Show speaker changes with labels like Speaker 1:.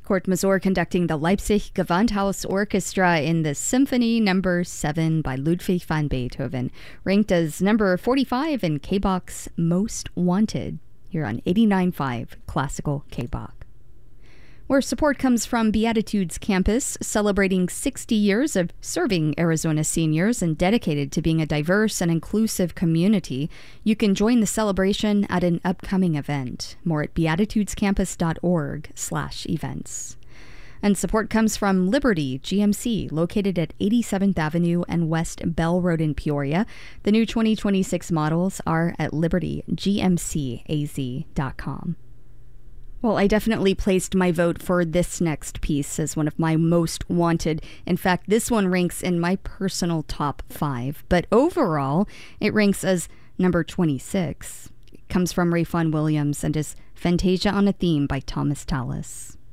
Speaker 1: Kurt Masur conducting the Leipzig Gewandhaus Orchestra in the Symphony No. 7 by Ludwig van Beethoven, ranked as number 45 in K-Bach's Most Wanted, here on 89.5 Classical K-Bach. Where support comes from Beatitudes Campus, celebrating 60 years of serving Arizona seniors and dedicated to being a diverse and inclusive community, you can join the celebration at an upcoming event. More at beatitudescampus.org/events. And support comes from Liberty GMC, located at 87th Avenue and West Bell Road in Peoria. The new 2026 models are at libertygmcaz.com. Well, I definitely placed my vote for this next piece as one of my most wanted. In fact, this one ranks in my personal top 5. But overall, it ranks as number 26. It comes from Rayfon Williams and is Fantasia on a Theme by Thomas Tallis.